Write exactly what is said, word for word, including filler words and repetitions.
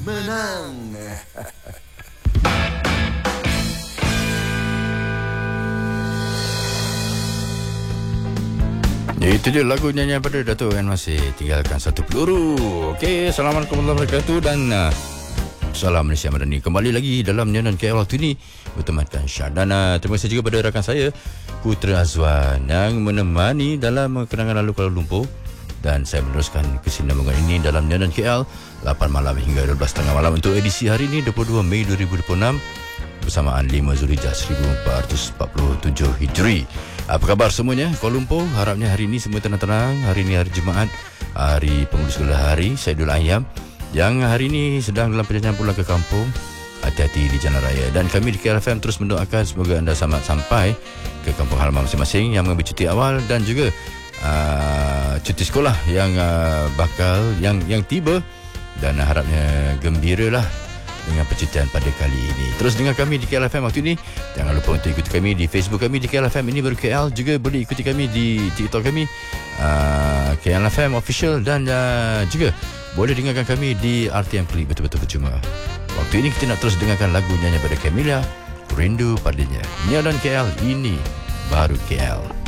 Menang. Ya, itu dia lagu nyanyian pada Dato' kan, masih tinggalkan satu peluru. Okey, Assalamualaikum warahmatullahi wabarakatuh dan uh, Salam Malaysia Madani. Kembali lagi dalam Nyanan K L waktu ini bertemankan Syadana. Terima kasih juga pada rakan saya Putra Azwan yang menemani dalam kenangan lalu Kuala Lumpur. Dan saya meneruskan kesinambungan ini dalam Nyanan K L lapan malam hingga dua belas tiga puluh malam untuk edisi hari ini dua puluh dua Mei dua ribu dua puluh enam bersamaan lima Zulhijjah seribu empat ratus empat puluh tujuh Hijri. Apa khabar semuanya? Kuala Lumpur, harapnya hari ini semua tenang-tenang. Hari ini hari Jumaat, hari penghulu segala hari, Saidul Ayyam, yang hari ini sedang dalam perjalanan pulang ke kampung. Hati-hati di jalan raya. Dan kami di K L F M terus mendoakan semoga anda selamat sampai ke kampung halaman masing-masing yang mengambil cuti awal dan juga uh, cuti sekolah yang uh, bakal yang yang tiba, dan uh, harapnya gembiralah dengan percutian pada kali ini. Terus dengar kami di K L F M waktu ini. Jangan lupa untuk ikuti kami di Facebook kami di K L F M ini baru K L. Juga boleh ikuti kami di TikTok kami uh, K L F M Official, dan uh, juga boleh dengarkan kami di R T M Play betul-betul percuma. Waktu ini kita nak terus dengarkan lagu nyanyi pada Camilla, Rindu Padanya. Nyadan K L, ini baru K L.